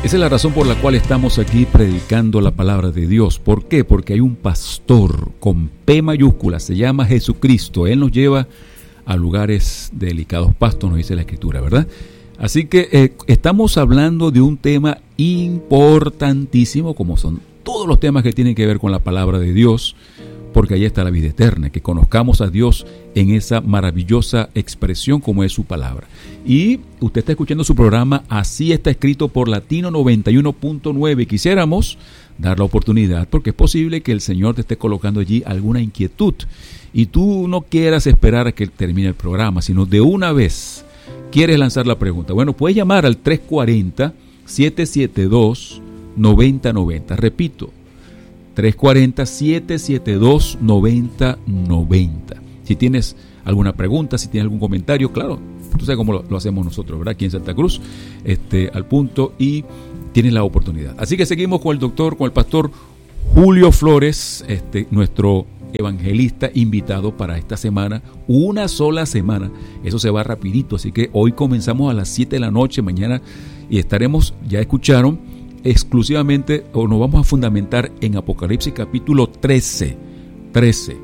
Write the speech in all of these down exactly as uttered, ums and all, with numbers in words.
Esa es la razón por la cual estamos aquí predicando la palabra de Dios. ¿Por qué? Porque hay un pastor con P mayúscula, se llama Jesucristo. Él nos lleva a lugares de delicados pastos, nos dice la Escritura, ¿verdad? Así que eh, estamos hablando de un tema importantísimo, como son todos los temas que tienen que ver con la palabra de Dios, porque ahí está la vida eterna, que conozcamos a Dios en esa maravillosa expresión como es su palabra. Y usted está escuchando su programa Así está escrito por Latino noventa y uno punto nueve. Quisiéramos dar la oportunidad, porque es posible que el Señor te esté colocando allí alguna inquietud y tú no quieras esperar a que termine el programa, sino de una vez quieres lanzar la pregunta. Bueno, puedes llamar al tres cuatro cero, siete siete dos, nueve cero nueve cero. Repito, tres cuatro cero, siete siete dos, nueve cero nueve cero. Si tienes alguna pregunta, si tienes algún comentario, claro, tú sabes cómo lo, lo hacemos nosotros, ¿verdad? Aquí en Santa Cruz, este, al punto, y tienes la oportunidad. Así que seguimos con el doctor, con el pastor Julio Flores, este, nuestro evangelista invitado para esta semana, una sola semana. Eso se va rapidito, así que hoy comenzamos a las siete de la noche, mañana, y estaremos, ya escucharon, exclusivamente, o nos vamos a fundamentar en Apocalipsis capítulo trece, trece,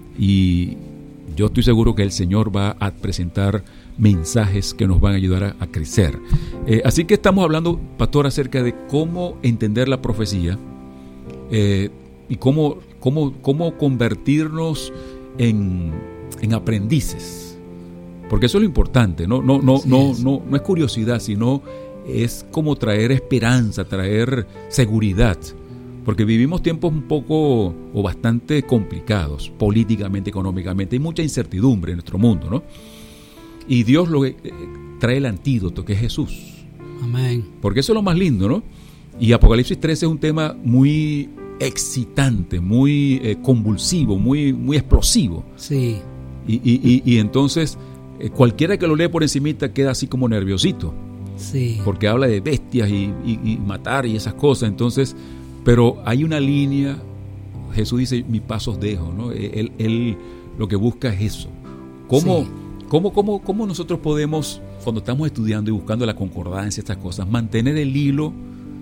y yo estoy seguro que el Señor va a presentar mensajes que nos van a ayudar a, a crecer. Eh, así que estamos hablando, pastor, acerca de cómo entender la profecía eh, y cómo, cómo, cómo convertirnos en, en aprendices. Porque eso es lo importante, ¿no? No, no, no, no, no es curiosidad, sino es como traer esperanza, traer seguridad. Porque vivimos tiempos un poco o bastante complicados, políticamente, económicamente. Hay mucha incertidumbre en nuestro mundo, ¿no? Y Dios lo eh, trae el antídoto, que es Jesús. Amén. Porque eso es lo más lindo, ¿no? Y Apocalipsis trece es un tema muy excitante, muy eh, convulsivo, muy, muy explosivo. Sí. Y, y, y, y entonces, eh, cualquiera que lo lee por encimita queda así como nerviosito. Sí. Porque habla de bestias y, y, y matar y esas cosas. Entonces, pero hay una línea. Jesús dice, mis pasos dejo, ¿no? Él, él lo que busca es eso. ¿Cómo, sí. cómo, cómo, cómo nosotros podemos, cuando estamos estudiando y buscando la concordancia, estas cosas, mantener el hilo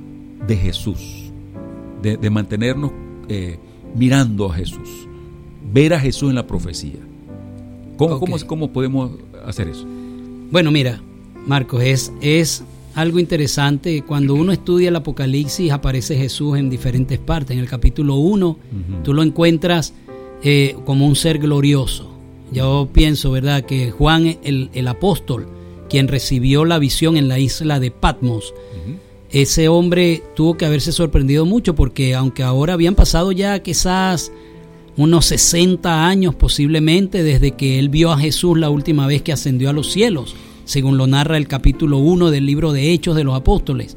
de Jesús, de, de mantenernos eh, mirando a Jesús, ver a Jesús en la profecía? ¿Cómo, okay. cómo, cómo podemos hacer eso? Bueno, mira, Marcos, es, es algo interesante. Cuando uno estudia el Apocalipsis, aparece Jesús en diferentes partes. En el capítulo uno, uh-huh. tú lo encuentras eh, como un ser glorioso. Yo pienso, ¿verdad?, que Juan, el, el apóstol, quien recibió la visión en la isla de Patmos, uh-huh. ese hombre tuvo que haberse sorprendido mucho, porque aunque ahora habían pasado ya quizás unos sesenta años posiblemente desde que él vio a Jesús la última vez que ascendió a los cielos, según lo narra el capítulo uno del libro de Hechos de los Apóstoles.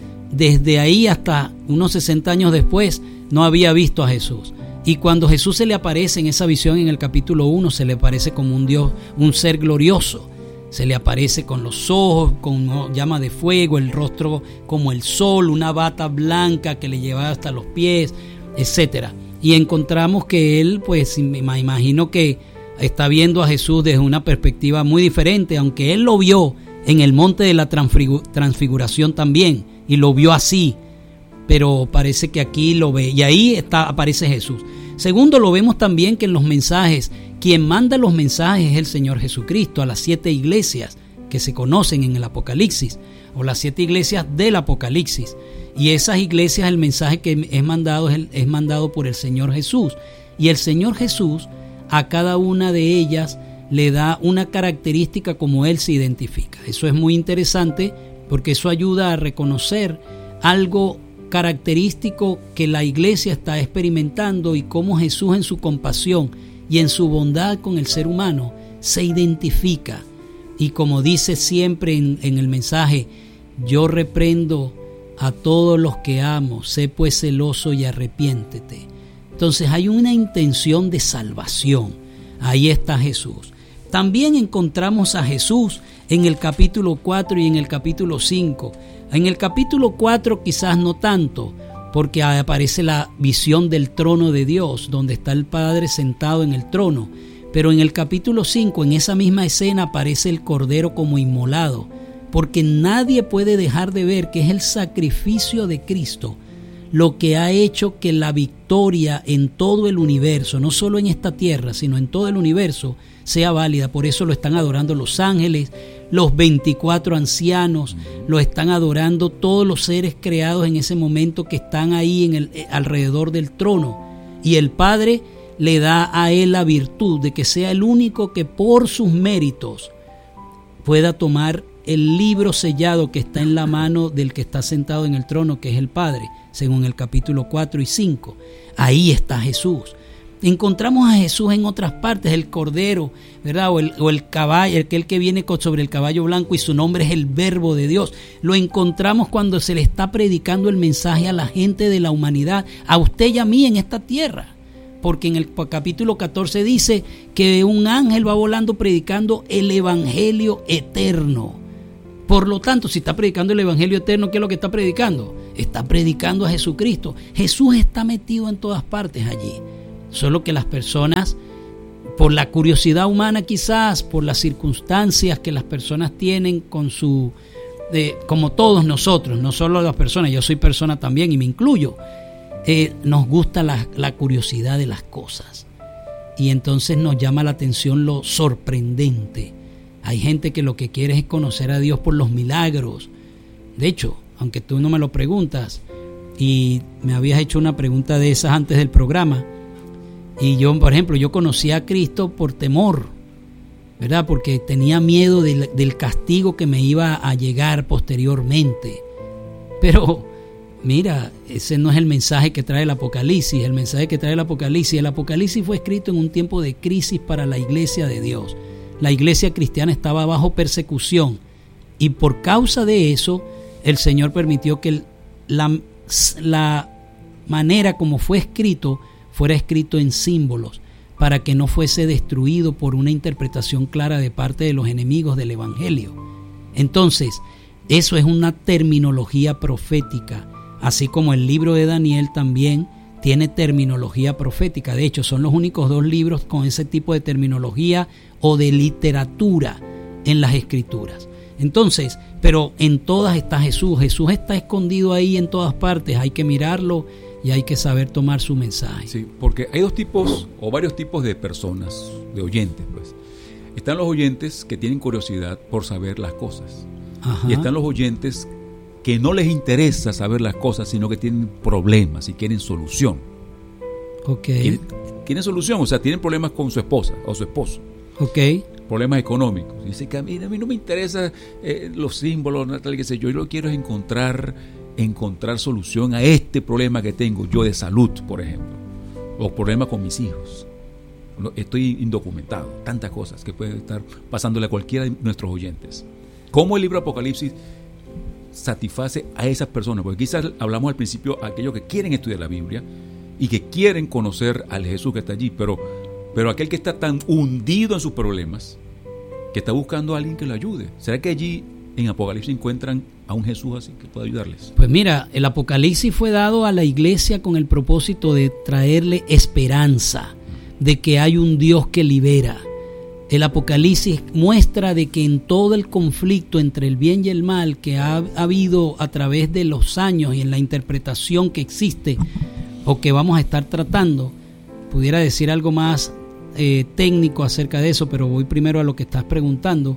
Desde ahí hasta unos sesenta años después no había visto a Jesús. Y cuando Jesús se le aparece en esa visión en el capítulo uno, se le aparece como un Dios, un ser glorioso. Se le aparece con los ojos, con llama de fuego, el rostro como el sol, una bata blanca que le llevaba hasta los pies, etcétera. Y encontramos que él, pues me imagino que está viendo a Jesús desde una perspectiva muy diferente, aunque él lo vio en el monte de la transfiguración también, y lo vio así, pero parece que aquí lo ve, y ahí está, aparece Jesús. Segundo, lo vemos también que en los mensajes, quien manda los mensajes es el Señor Jesucristo a las siete iglesias que se conocen en el Apocalipsis, o las siete iglesias del Apocalipsis, y esas iglesias, el mensaje que es mandado es, el, es mandado por el Señor Jesús, y el Señor Jesús a cada una de ellas le da una característica como Él se identifica. Eso es muy interesante porque eso ayuda a reconocer algo característico que la iglesia está experimentando y cómo Jesús en su compasión y en su bondad con el ser humano se identifica. Y como dice siempre en, en el mensaje, yo reprendo a todos los que amo, sé pues celoso y arrepiéntete. Entonces hay una intención de salvación. Ahí está Jesús. También encontramos a Jesús en el capítulo cuatro y en el capítulo cinco. En el capítulo cuatro quizás no tanto, porque aparece la visión del trono de Dios, donde está el Padre sentado en el trono. Pero en el capítulo cinco, en esa misma escena, aparece el Cordero como inmolado, porque nadie puede dejar de ver que es el sacrificio de Cristo lo que ha hecho que la victoria en todo el universo, no solo en esta tierra, sino en todo el universo, sea válida. Por eso lo están adorando los ángeles, los veinticuatro ancianos, lo están adorando todos los seres creados en ese momento que están ahí en el, alrededor del trono. Y el Padre le da a él la virtud de que sea el único que por sus méritos pueda tomar el libro sellado que está en la mano del que está sentado en el trono, que es el Padre, según el capítulo cuatro y cinco. Ahí está Jesús. Encontramos a Jesús en otras partes, el Cordero, ¿verdad? O el, o el caballo, aquel que viene sobre el caballo blanco y su nombre es el Verbo de Dios. Lo encontramos cuando se le está predicando el mensaje a la gente de la humanidad, a usted y a mí en esta tierra. Porque en el capítulo catorce dice que un ángel va volando predicando el evangelio eterno. Por lo tanto, si está predicando el evangelio eterno, ¿qué es lo que está predicando? Está predicando a Jesucristo. Jesús está metido en todas partes allí. Solo que las personas, por la curiosidad humana quizás, por las circunstancias que las personas tienen con su, de, como todos nosotros, no solo las personas, yo soy persona también y me incluyo, eh, nos gusta la, la curiosidad de las cosas. Y entonces nos llama la atención lo sorprendente. Hay gente que lo que quiere es conocer a Dios por los milagros. De hecho, aunque tú no me lo preguntas, y me habías hecho una pregunta de esas antes del programa, y yo, por ejemplo, yo conocí a Cristo por temor, ¿verdad? Porque tenía miedo del, del castigo que me iba a llegar posteriormente. Pero, mira, ese no es el mensaje que trae el Apocalipsis. El mensaje que trae el Apocalipsis, el Apocalipsis fue escrito en un tiempo de crisis para la iglesia de Dios. La iglesia cristiana estaba bajo persecución y por causa de eso el Señor permitió que la, la manera como fue escrito fuera escrito en símbolos para que no fuese destruido por una interpretación clara de parte de los enemigos del Evangelio. Entonces, eso es una terminología profética, así como el libro de Daniel también tiene terminología profética. De hecho, son los únicos dos libros con ese tipo de terminología o de literatura en las Escrituras. Entonces, pero en todas está Jesús. Jesús está escondido ahí en todas partes. Hay que mirarlo y hay que saber tomar su mensaje. Sí, porque hay dos tipos o varios tipos de personas, de oyentes, pues. Están los oyentes que tienen curiosidad por saber las cosas. Ajá. Y están los oyentes que no les interesa saber las cosas, sino que tienen problemas y quieren solución. Ok. Quieren, quieren solución, o sea, tienen problemas con su esposa o su esposo. Ok. Problemas económicos. Dice que a mí, a mí no me interesa eh, los símbolos, tal, qué sé yo. Yo lo que quiero es encontrar, encontrar solución a este problema que tengo yo de salud, por ejemplo, o problema con mis hijos. Estoy indocumentado, tantas cosas que pueden estar pasándole a cualquiera de nuestros oyentes. ¿Cómo el libro Apocalipsis satisface a esas personas? Porque quizás hablamos al principio a aquellos que quieren estudiar la Biblia y que quieren conocer al Jesús que está allí, pero, pero aquel que está tan hundido en sus problemas, que está buscando a alguien que lo ayude. ¿Será que allí en Apocalipsis encuentran a un Jesús así que pueda ayudarles? Pues mira, el Apocalipsis fue dado a la iglesia con el propósito de traerle esperanza, de que hay un Dios que libera. El Apocalipsis muestra de que en todo el conflicto entre el bien y el mal que ha, ha habido a través de los años y en la interpretación que existe o que vamos a estar tratando, pudiera decir algo más eh, técnico acerca de eso, pero voy primero a lo que estás preguntando.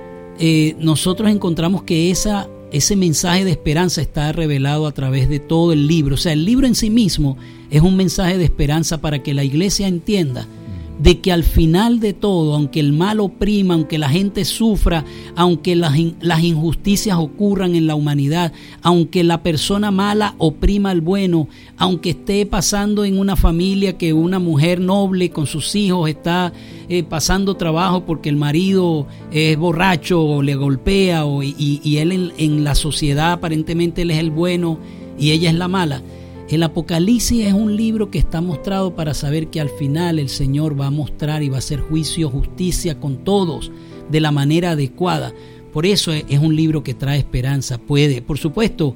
Eh, nosotros encontramos que esa, ese mensaje de esperanza está revelado a través de todo el libro. O sea, el libro en sí mismo es un mensaje de esperanza para que la iglesia entienda de que al final de todo, aunque el mal oprima, aunque la gente sufra, aunque las, las injusticias ocurran en la humanidad, aunque la persona mala oprima al bueno, aunque esté pasando en una familia que una mujer noble con sus hijos está eh, pasando trabajo porque el marido es borracho o le golpea o, y, y él en, en la sociedad aparentemente él es el bueno y ella es la mala. El Apocalipsis es un libro que está mostrado para saber que al final el Señor va a mostrar y va a hacer juicio, justicia con todos de la manera adecuada. Por eso es un libro que trae esperanza. Puede, por supuesto,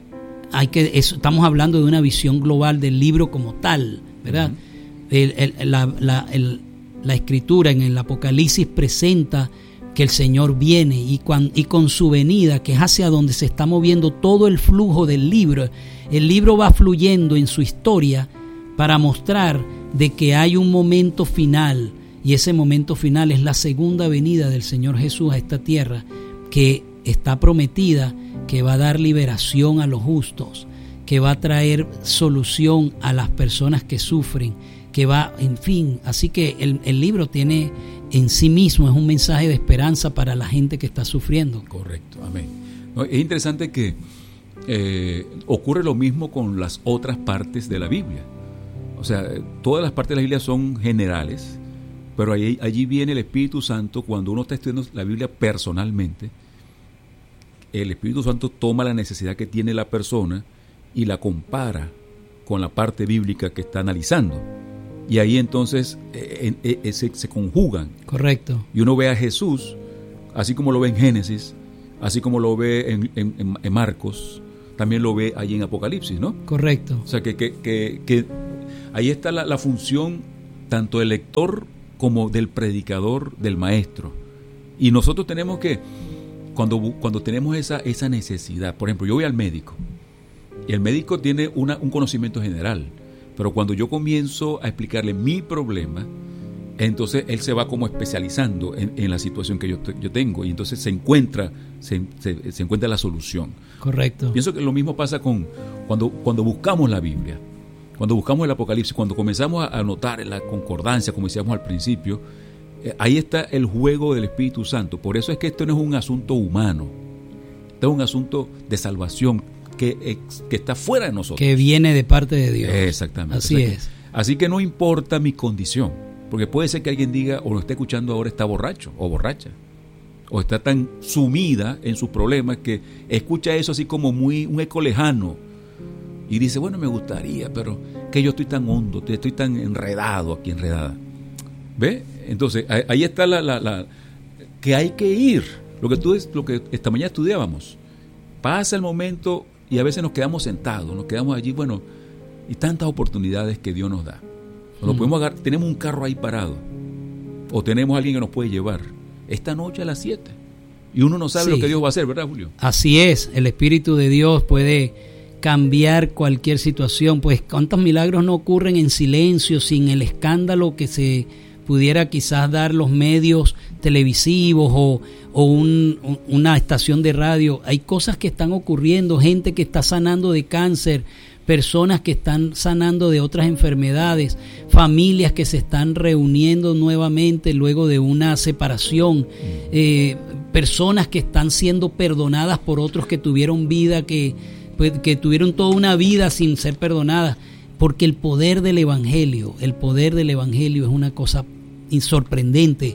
hay que, eso, estamos hablando de una visión global del libro como tal, ¿verdad? Uh-huh. el, el, la, la, el, la escritura en el Apocalipsis presenta que que el Señor viene y, cuan, y con su venida, que es hacia donde se está moviendo todo el flujo del libro, el libro va fluyendo en su historia para mostrar de que hay un momento final, y ese momento final es la segunda venida del Señor Jesús a esta tierra, que está prometida, que va a dar liberación a los justos, que va a traer solución a las personas que sufren, que va, en fin, así que el, el libro tiene en sí mismo, es un mensaje de esperanza para la gente que está sufriendo. Correcto, amén. No, es interesante que eh, ocurre lo mismo con las otras partes de la Biblia. O sea, todas las partes de la Biblia son generales, pero allí, allí viene el Espíritu Santo. Cuando uno está estudiando la Biblia personalmente, el Espíritu Santo toma la necesidad que tiene la persona y la compara con la parte bíblica que está analizando. Y ahí entonces eh, eh, eh, se, se conjugan. Correcto. Y uno ve a Jesús, así como lo ve en Génesis, así como lo ve en, en, en Marcos, también lo ve allí en Apocalipsis, ¿no? Correcto. O sea, que, que, que, que ahí está la, la función tanto del lector como del predicador, del maestro. Y nosotros tenemos que, cuando, cuando tenemos esa, esa necesidad, por ejemplo, yo voy al médico, y el médico tiene una, un conocimiento general, pero cuando yo comienzo a explicarle mi problema, entonces él se va como especializando en, en la situación que yo, yo tengo, y entonces se encuentra se, se, se encuentra la solución. Correcto. Pienso que lo mismo pasa con cuando, cuando buscamos la Biblia, cuando buscamos el Apocalipsis, cuando comenzamos a notar la concordancia, como decíamos al principio, eh, ahí está el juego del Espíritu Santo. Por eso es que esto no es un asunto humano, esto es un asunto de salvación que, que está fuera de nosotros, que viene de parte de Dios. Exactamente. Así o sea, es. Que, así que no importa mi condición, porque puede ser que alguien diga, o lo esté escuchando ahora, está borracho o borracha, o está tan sumida en sus problemas que escucha eso así como muy un eco lejano y dice, bueno, me gustaría, pero que yo estoy tan hondo, estoy tan enredado aquí, enredada. ¿Ve? Entonces, ahí está la, la, la que hay que ir, lo que tú lo que esta mañana estudiábamos. Pasa el momento y a veces nos quedamos sentados, nos quedamos allí, bueno, y tantas oportunidades que Dios nos da. Nos mm. podemos agarrar, tenemos un carro ahí parado, o tenemos a alguien que nos puede llevar esta noche a las siete, y uno no sabe sí. lo que Dios va a hacer, ¿verdad, Julio? Así es, el Espíritu de Dios puede cambiar cualquier situación. Pues cuántos milagros no ocurren en silencio, sin el escándalo que se pudiera quizás dar los medios televisivos o, o un, una estación de radio. Hay cosas que están ocurriendo, gente que está sanando de cáncer, personas que están sanando de otras enfermedades, familias que se están reuniendo nuevamente luego de una separación, eh, personas que están siendo perdonadas por otros que tuvieron vida, que, pues, que tuvieron toda una vida sin ser perdonadas, porque el poder del Evangelio, el poder del Evangelio es una cosa sorprendente.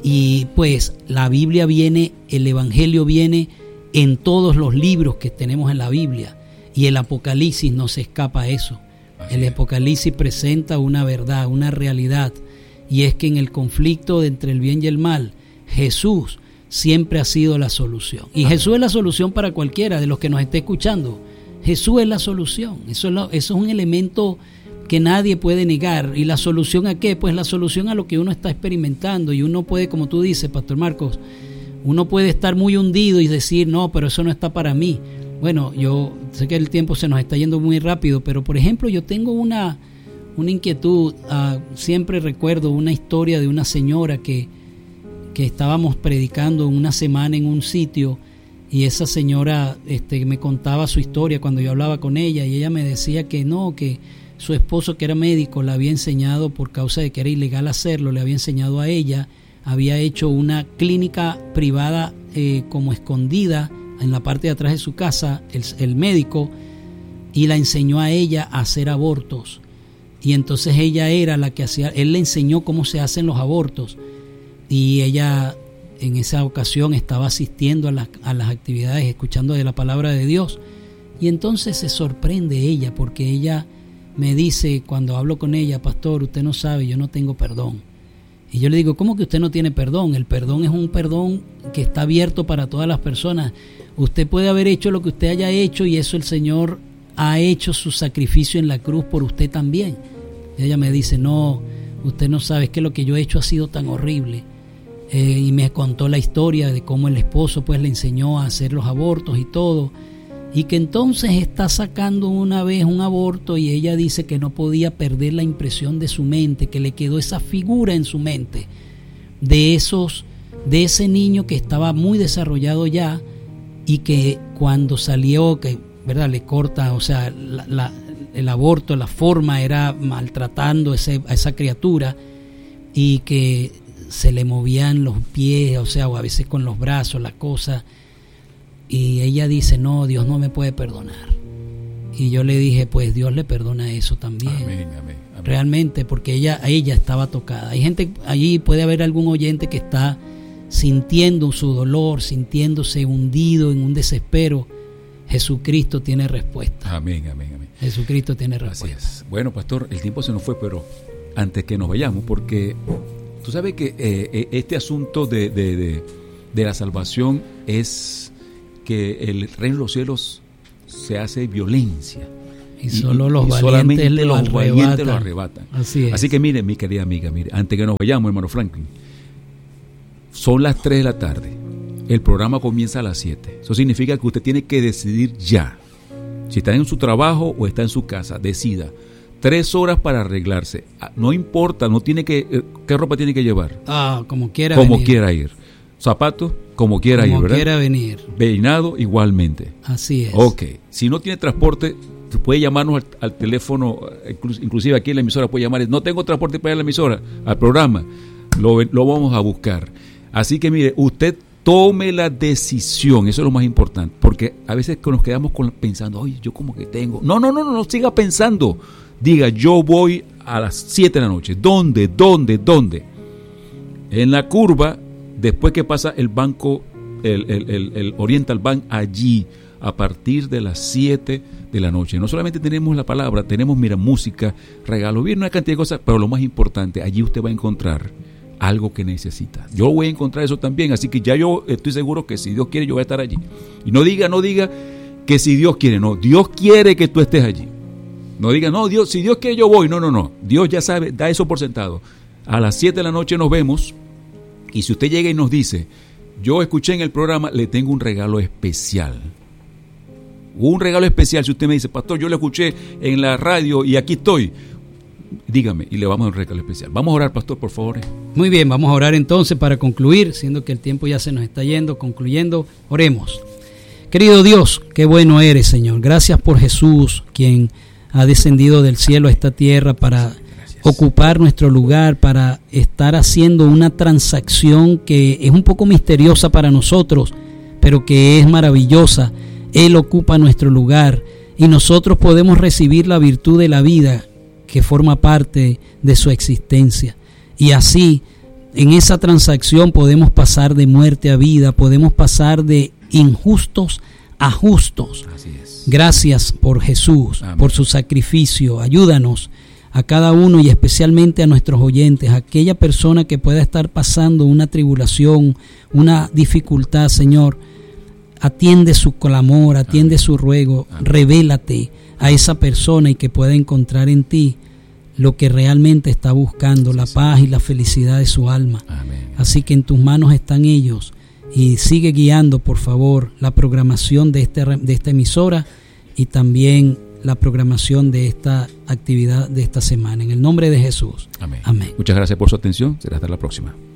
Y pues la Biblia viene, el Evangelio viene en todos los libros que tenemos en la Biblia. Y el Apocalipsis no se escapa a eso. El Apocalipsis presenta una verdad, una realidad, y es que en el conflicto entre el bien y el mal, Jesús siempre ha sido la solución. Y Jesús es la solución para cualquiera de los que nos esté escuchando. Jesús es la solución. Eso es, lo, eso es un elemento que nadie puede negar. ¿Y la solución a qué? Pues la solución a lo que uno está experimentando. Y uno puede, como tú dices, Pastor Marcos, uno puede estar muy hundido y decir, no, pero eso no está para mí. Bueno, yo sé que el tiempo se nos está yendo muy rápido, pero por ejemplo yo tengo una, una inquietud. Uh, siempre recuerdo una historia de una señora que, que estábamos predicando una semana en un sitio, y esa señora este, me contaba su historia cuando yo hablaba con ella, y ella me decía que no, que su esposo, que era médico, le había enseñado, por causa de que era ilegal hacerlo, le había enseñado a ella, había hecho una clínica privada eh, como escondida en la parte de atrás de su casa, el, el médico, y la enseñó a ella a hacer abortos. Y entonces ella era la que hacía, él le enseñó cómo se hacen los abortos, y ella en esa ocasión estaba asistiendo a las, a las actividades, escuchando de la palabra de Dios. Y entonces se sorprende ella, porque ella me dice, cuando hablo con ella, pastor, usted no sabe, yo no tengo perdón. Y yo le digo, ¿cómo que usted no tiene perdón? El perdón es un perdón que está abierto para todas las personas. Usted puede haber hecho lo que usted haya hecho, y eso el Señor ha hecho su sacrificio en la cruz por usted también. Y ella me dice, no, usted no sabe, es que lo que yo he hecho ha sido tan horrible. eh, y me contó la historia de cómo el esposo pues le enseñó a hacer los abortos y todo, y que entonces está sacando una vez un aborto y ella dice que no podía perder la impresión de su mente, que le quedó esa figura en su mente de esos, de ese niño que estaba muy desarrollado ya, y que cuando salió, que verdad le corta, o sea, la, la, el aborto, la forma era maltratando ese, a esa criatura, y que se le movían los pies, o sea, o a veces con los brazos, la cosa. Y ella dice, no, Dios no me puede perdonar. Y yo le dije, pues Dios le perdona eso también. Amén, amén, amén. Realmente, porque ella, ella estaba tocada. Hay gente, allí puede haber algún oyente que está sintiendo su dolor, sintiéndose hundido en un desespero. Jesucristo tiene respuesta. Amén, amén, amén. Jesucristo tiene respuesta. Así es. Bueno, pastor, el tiempo se nos fue, pero antes que nos vayamos, porque tú sabes que eh, este asunto de, de, de, de la salvación es que el reino de los cielos se hace violencia. Y solo los y, y valientes, solamente lo, los arrebatan. valientes lo arrebatan. Así es. Así que mire, mi querida amiga, mire, antes que nos vayamos, hermano Franklin, son las tres de la tarde. El programa comienza a las siete. Eso significa que usted tiene que decidir ya. Si está en su trabajo o está en su casa, decida. Tres horas para arreglarse. No importa, no tiene que. ¿Qué ropa tiene que llevar? Ah, como quiera Como venir. quiera ir. Zapatos, como quiera como ir, ¿verdad? quiera venir. Peinado, igualmente. Así es. Ok. Si no tiene transporte, puede llamarnos al, al teléfono, inclusive aquí en la emisora puede llamar. No tengo transporte para ir a la emisora, al programa. Lo, lo vamos a buscar. Así que mire, usted tome la decisión, eso es lo más importante, porque a veces nos quedamos con, pensando, oye, yo como que tengo. No, no, no, no, no siga pensando. Diga, yo voy a las siete de la noche. ¿Dónde? ¿Dónde? ¿Dónde? En la curva, después que pasa el banco, el, el, el, el Oriental Bank, allí, a partir de las siete de la noche. No solamente tenemos la palabra, tenemos, mira, música, regalos, bien, una cantidad de cosas, pero lo más importante, allí usted va a encontrar algo que necesita. Yo voy a encontrar eso también, así que ya yo estoy seguro que si Dios quiere yo voy a estar allí. Y no diga, no diga que si Dios quiere, no, Dios quiere que tú estés allí. No diga, no, Dios, si Dios quiere yo voy, no, no, no, Dios ya sabe, da eso por sentado. A las siete de la noche nos vemos, y si usted llega y nos dice, yo escuché en el programa, le tengo un regalo especial. Un regalo especial, si usted me dice, pastor, yo lo escuché en la radio y aquí estoy, dígame, y le vamos a dar un regalo especial. Vamos a orar, pastor, por favor. Muy bien, vamos a orar entonces para concluir, siendo que el tiempo ya se nos está yendo, concluyendo, oremos. Querido Dios, qué bueno eres, Señor. Gracias por Jesús, quien ha descendido del cielo a esta tierra para Gracias. ocupar nuestro lugar, para estar haciendo una transacción que es un poco misteriosa para nosotros, pero que es maravillosa. Él ocupa nuestro lugar y nosotros podemos recibir la virtud de la vida que forma parte de su existencia. Y así, en esa transacción podemos pasar de muerte a vida, podemos pasar de injustos a justos. Así es. Gracias por Jesús, Amén. Por su sacrificio. Ayúdanos a cada uno y especialmente a nuestros oyentes, a aquella persona que pueda estar pasando una tribulación, una dificultad, Señor. Atiende su clamor, atiende Amén. Su ruego, Amén. Revélate a esa persona y que pueda encontrar en ti lo que realmente está buscando, sí, la sí. paz y la felicidad de su alma. Amén. Así que en tus manos están ellos y sigue guiando, por favor, la programación de, este, de esta emisora y también la programación de esta actividad de esta semana. En el nombre de Jesús. Amén. Amén. Muchas gracias por su atención. Será hasta la próxima.